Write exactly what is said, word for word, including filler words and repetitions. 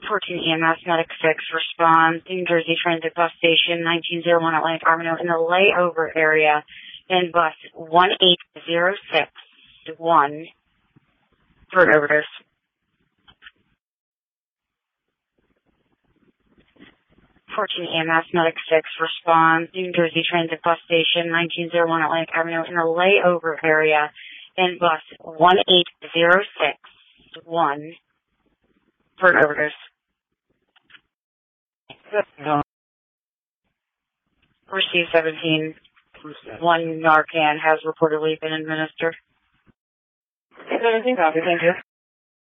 fourteen E M S Medic six responds, New Jersey Transit Bus Station nineteen oh one Atlantic Avenue in the layover area in bus one eight zero six one for an overdose. fourteen E M S Medic six responds, New Jersey Transit Bus Station nineteen oh one Atlantic Avenue in the layover area in bus one eight zero six one for an overdose. Receive seventeen. One Narcan has reportedly been administered. seventeen copy, thank you.